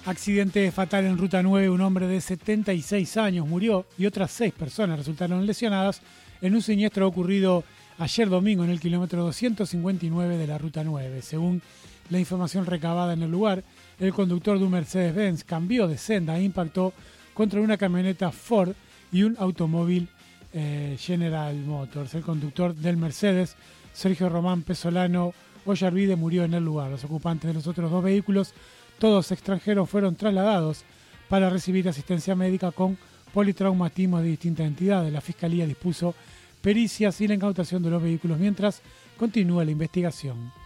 Accidente fatal en Ruta 9, un hombre de 76 años murió y otras 6 personas resultaron lesionadas en un siniestro ocurrido ayer domingo en el kilómetro 259 de la Ruta 9. Según la información recabada en el lugar, el conductor de un Mercedes-Benz cambió de senda e impactó contra una camioneta Ford y un automóvil General Motors. El conductor del Mercedes, Sergio Román Pesolano Ollarvide, murió en el lugar. Los ocupantes de los otros 2 vehículos, todos extranjeros, fueron trasladados para recibir asistencia médica con politraumatismo de distintas entidades. La Fiscalía dispuso pericias y la incautación de los vehículos mientras continúa la investigación.